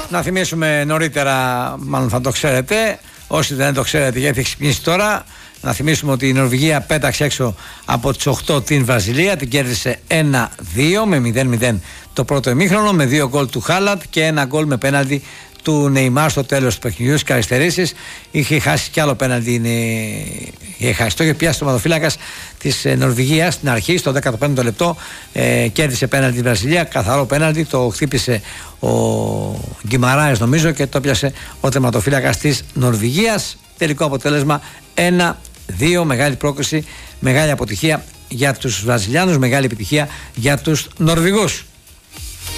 Να θυμίσουμε νωρίτερα, μάλλον θα το ξέρετε, όσοι δεν το ξέρετε γιατί έχει ξυπνήσει τώρα, να θυμίσουμε ότι η Νορβηγία πέταξε έξω από τις 8 την Βραζιλία, την κέρδισε 1-2 με 0-0 το πρώτο ημίχρονο, με 2 γκολ του Χάλαντ και 1 γκολ με πέναλτι του Νεϊμάρ στο τέλος του παιχνιδιού στις καθυστερήσεις. Είχε χάσει κι άλλο πέναλτι, είχε χάσει, το είχε πιάσει το ματοφύλακας της Νορβηγίας στην αρχή, στο 15ο λεπτό. Κέρδισε πέναλτι η Βραζιλία, καθαρό πέναλτι, το χτύπησε ο Γκιμαράες νομίζω και το πιάσε ο τερματοφύλακας της Νορβηγίας. Τελικό αποτέλεσμα 1-2, μεγάλη πρόκριση, μεγάλη αποτυχία για τους Βραζιλιάνους, μεγάλη επιτυχία για τους Νορβηγούς.